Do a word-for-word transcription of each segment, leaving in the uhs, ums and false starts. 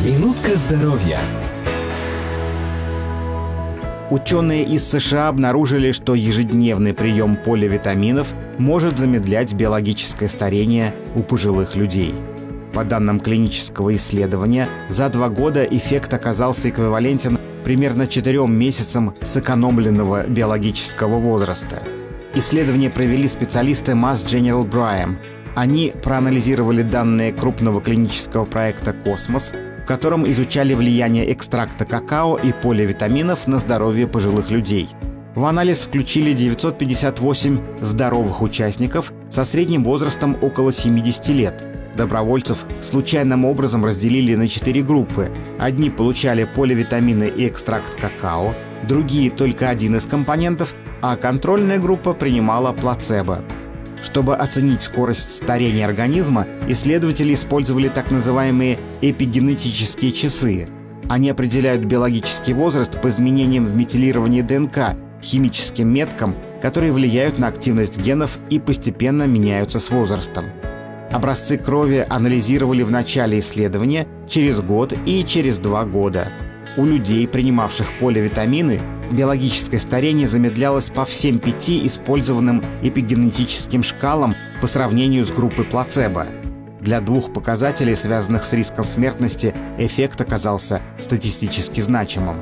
Минутка здоровья. Ученые из США обнаружили, что ежедневный прием поливитаминов может замедлять биологическое старение у пожилых людей. По данным клинического исследования, за два года эффект оказался эквивалентен примерно четырем месяцам сэкономленного биологического возраста. Исследование провели специалисты Mass General Brigham. Они проанализировали данные крупного клинического проекта «Космос», в котором изучали влияние экстракта какао и поливитаминов на здоровье пожилых людей. В анализ включили девятьсот пятьдесят восемь здоровых участников со средним возрастом около семидесяти лет. Добровольцев случайным образом разделили на четыре группы. Одни получали поливитамины и экстракт какао, другие — только один из компонентов, а контрольная группа принимала плацебо. Чтобы оценить скорость старения организма, исследователи использовали так называемые эпигенетические часы. Они определяют биологический возраст по изменениям в метилировании ДНК, химическим меткам, которые влияют на активность генов и постепенно меняются с возрастом. Образцы крови анализировали в начале исследования, через год и через два года. У людей, принимавших поливитамины, биологическое старение замедлялось по всем пяти использованным эпигенетическим шкалам по сравнению с группой плацебо. Для двух показателей, связанных с риском смертности, эффект оказался статистически значимым.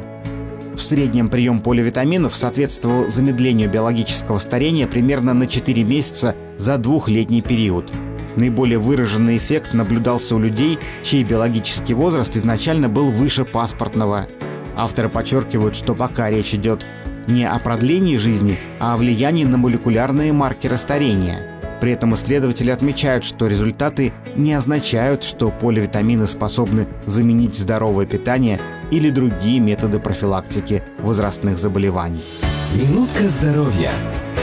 В среднем прием поливитаминов соответствовал замедлению биологического старения примерно на четыре месяца за двухлетний период. Наиболее выраженный эффект наблюдался у людей, чей биологический возраст изначально был выше паспортного. Авторы подчеркивают, что пока речь идет не о продлении жизни, а о влиянии на молекулярные маркеры старения. При этом исследователи отмечают, что результаты не означают, что поливитамины способны заменить здоровое питание или другие методы профилактики возрастных заболеваний. Минутка здоровья.